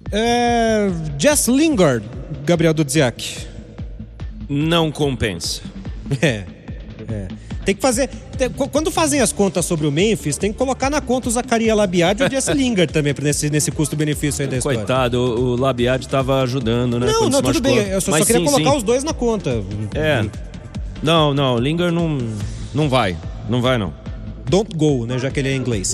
Jess Lingard, Gabriel Dudziak. Não compensa. Tem que fazer... Quando fazem as contas sobre o Memphis, tem que colocar na conta o Zaccaria Labiad e o Jess Lingard também, nesse custo-benefício aí da história. Coitado, o Labiad tava ajudando, né? Não, tudo bem. Eu só queria colocar os dois na conta. Não, Lingard não vai. Não vai, não. Don't go, né? Já que ele é inglês.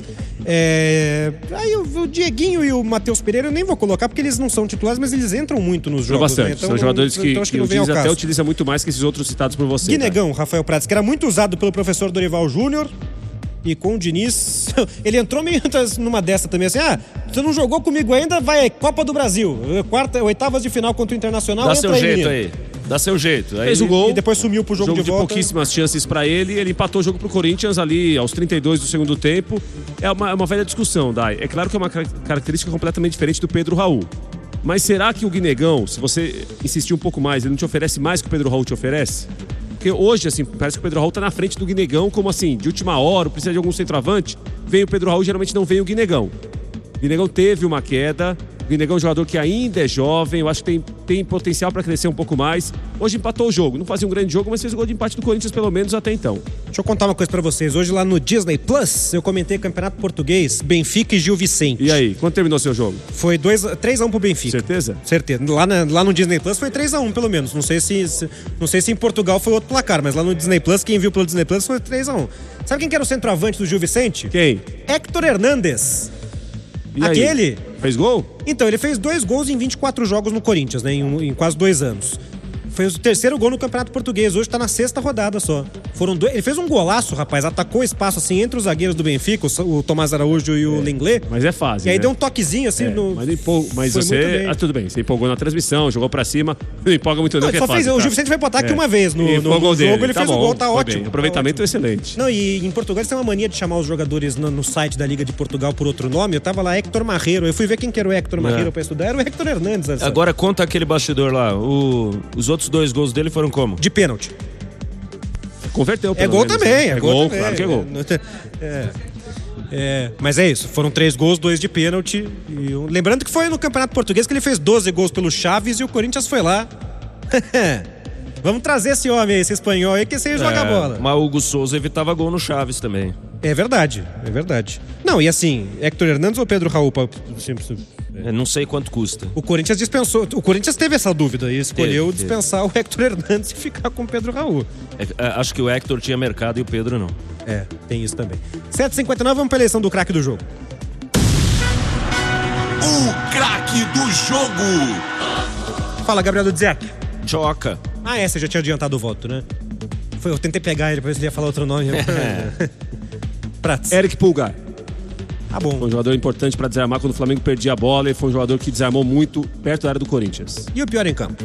Aí o Dieguinho e o Matheus Pereira eu nem vou colocar porque eles não são titulares, mas eles entram muito nos jogos. Bastante. Né? Então, são jogadores que não vem ao caso. até utiliza muito mais que esses outros citados por você. Guinegão, Rafael Prats, que era muito usado pelo professor Dorival Júnior. E com o Diniz, ele entrou meio numa dessa também, assim, você não jogou comigo ainda, vai Copa do Brasil, oitavas de final contra o Internacional. Dá seu jeito aí. Dá seu jeito. Fez o gol. E depois sumiu pro jogo de volta. Pouquíssimas chances pra ele. Ele empatou o jogo pro Corinthians ali aos 32 do segundo tempo. É uma velha discussão, Dai. É claro que é uma característica completamente diferente do Pedro Raul. Mas será que o Guinegão, se você insistir um pouco mais, ele não te oferece mais que o Pedro Raul te oferece? Porque hoje, assim, parece que o Pedro Raul tá na frente do Guinegão, como assim, de última hora, precisa de algum centroavante. Vem o Pedro Raul, geralmente não vem o Guinegão. O Guinegão teve uma queda. O Guinegão é um jogador que ainda é jovem, eu acho que tem potencial para crescer um pouco mais. Hoje empatou o jogo, não fazia um grande jogo, mas fez o gol de empate do Corinthians pelo menos até então. Deixa eu contar uma coisa para vocês. Hoje lá no Disney Plus, eu comentei Campeonato Português, Benfica e Gil Vicente. E aí, quando terminou seu jogo? Foi 3-1 pro Benfica. Certeza? Certeza. Lá no Disney Plus foi 3-1 pelo menos. Não sei se em Portugal foi outro placar, mas lá no Disney Plus, quem viu pelo Disney Plus foi 3-1. Sabe quem que era o centroavante do Gil Vicente? Quem? Héctor Hernández. E aquele... Aí? Fez gol? Então, ele fez 2 gols em 24 jogos no Corinthians, né? Em quase 2 anos. Foi o terceiro gol no Campeonato Português. Hoje tá na 6ª rodada só. Ele fez um golaço, rapaz. Atacou o espaço assim entre os zagueiros do Benfica, o Tomás Araújo e o Lenglet. Mas é fácil. E aí né? deu um toquezinho assim no. Mas você. Tudo bem. Você empolgou na transmissão, jogou pra cima. Não empolga muito, não, que é fácil. O Gil Vicente vai botar aqui uma vez no jogo. Ele fez o gol, tá ótimo. Bem. Aproveitamento excelente. Não, e em Portugal eles têm uma mania de chamar os jogadores no site da Liga de Portugal por outro nome. Eu tava lá, Héctor Marreiro. Eu fui ver quem que era o Héctor Marreiro pra estudar. Era o Héctor Hernández. Assim. Agora conta aquele bastidor lá. Os outros 2 gols dele foram como? De pênalti. Converteu. É gol menos, também. É gol, claro que é gol. Mas é isso. Foram 3 gols, 2 de pênalti. Lembrando que foi no Campeonato Português que ele fez 12 gols pelo Chaves e o Corinthians foi lá. Vamos trazer esse homem aí, esse espanhol aí, que esse aí joga bola. Mas o Hugo Souza evitava gol no Chaves também. É verdade. Não, e assim, Héctor Hernández ou Pedro Raul? Não sei quanto custa. O Corinthians dispensou. O Corinthians teve essa dúvida e escolheu dispensar o Héctor Hernández e ficar com o Pedro Raul. Acho que o Héctor tinha mercado e o Pedro não. Tem isso também. 7h59, vamos pra eleição do craque do jogo. O craque do jogo. Fala, Gabriel Dudziak. Choca. Você já tinha adiantado o voto, né? Eu tentei pegar ele pra ver se ele ia falar outro nome. Prats. Eric Pulgar. Tá bom. Foi um jogador importante pra desarmar quando o Flamengo perdia a bola e foi um jogador que desarmou muito perto da área do Corinthians. E o pior em campo?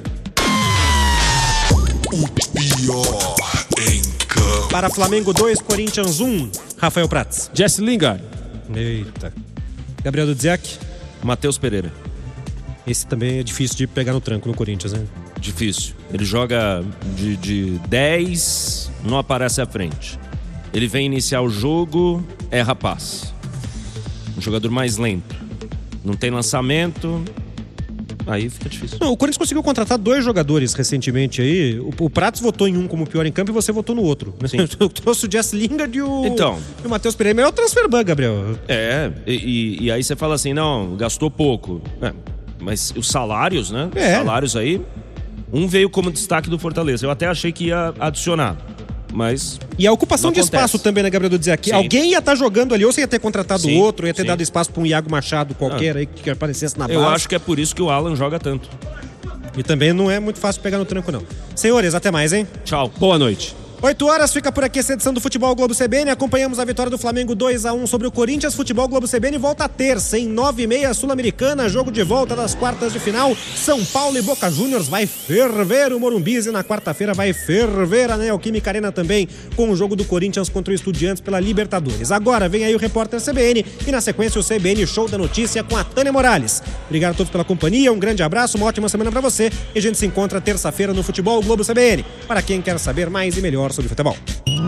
O pior em campo. Para Flamengo 2, Corinthians 1, Rafael Prats. Jess Lingard. Eita. Gabriel Dudziak. Matheus Pereira. Esse também é difícil de pegar no tranco no Corinthians, né? Difícil. Ele joga de 10, não aparece à frente. Ele vem iniciar o jogo, é rapaz. Um jogador mais lento. Não tem lançamento, aí fica difícil. Não, o Corinthians conseguiu contratar 2 jogadores recentemente aí. O Prats votou em um como pior em campo e você votou no outro. Sim. Eu trouxe o Jess Lingard e o Matheus Pereira. Melhor transfer ban, Gabriel. E aí você fala assim, não, gastou pouco. Mas os salários, né? Os salários aí, um veio como destaque do Fortaleza. Eu até achei que ia adicionar, mas... E a ocupação de espaço também, né, Gabriel Dudziak? Alguém ia estar jogando ali, ou você ia ter contratado outro, ia ter dado espaço para um Iago Machado qualquer aí que aparecesse na base. Eu acho que é por isso que o Alan joga tanto. E também não é muito fácil pegar no tranco, não. Senhores, até mais, hein? Tchau. Boa noite. 8 horas, fica por aqui essa edição do Futebol Globo CBN. Acompanhamos a vitória do Flamengo 2-1 sobre o Corinthians. Futebol Globo CBN volta terça, em 9h30, Sul-Americana. Jogo de volta das quartas de final. São Paulo e Boca Juniors. Vai ferver o Morumbi. E na quarta-feira vai ferver a Neoquímica Arena também, com o jogo do Corinthians contra o Estudiantes pela Libertadores. Agora vem aí o repórter CBN e na sequência o CBN Show da Notícia com a Tânia Morales. Obrigado a todos pela companhia, um grande abraço, uma ótima semana pra você. E a gente se encontra terça-feira no Futebol Globo CBN, para quem quer saber mais e melhor sobre futebol.